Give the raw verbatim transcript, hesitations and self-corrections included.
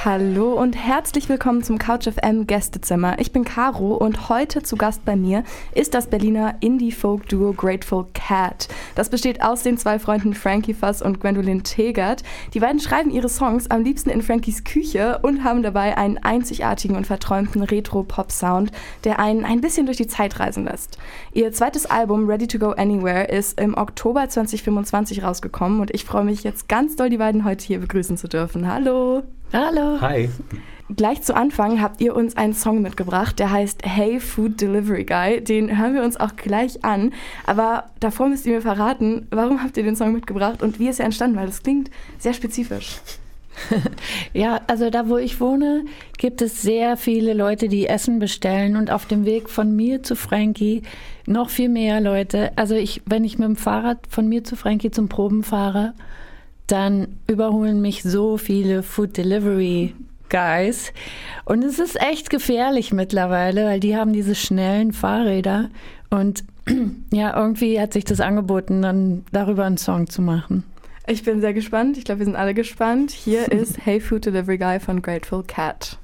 Hallo und herzlich willkommen zum Couch F M Gästezimmer. Ich bin Caro und heute zu Gast bei mir ist das Berliner Indie-Folk-Duo Grateful Cat. Das besteht aus den zwei Freunden Frankie Fuss und Gwendolyn Tegert. Die beiden schreiben ihre Songs am liebsten in Frankies Küche und haben dabei einen einzigartigen und verträumten Retro-Pop-Sound, der einen ein bisschen durch die Zeit reisen lässt. Ihr zweites Album Ready to Go Anywhere ist im Oktober zwanzig fünfundzwanzig rausgekommen und ich freue mich jetzt ganz doll, die beiden heute hier begrüßen zu dürfen. Hallo! Hallo. Hi. Gleich zu Anfang habt ihr uns einen Song mitgebracht, der heißt Hey Food Delivery Guy. Den hören wir uns auch gleich an. Aber davor müsst ihr mir verraten, warum habt ihr den Song mitgebracht und wie ist er entstanden? Weil das klingt sehr spezifisch. Ja, also da, wo ich wohne, gibt es sehr viele Leute, die Essen bestellen und auf dem Weg von mir zu Frankie noch viel mehr Leute. Also ich, wenn ich mit dem Fahrrad von mir zu Frankie zum Proben fahre, dann überholen mich so viele Food Delivery Guys. Und es ist echt gefährlich mittlerweile, weil die haben diese schnellen Fahrräder. Und ja, irgendwie hat sich das angeboten, dann darüber einen Song zu machen. Ich bin sehr gespannt. Ich glaube, wir sind alle gespannt. Hier ist Hey Food Delivery Guy von Grateful Cat.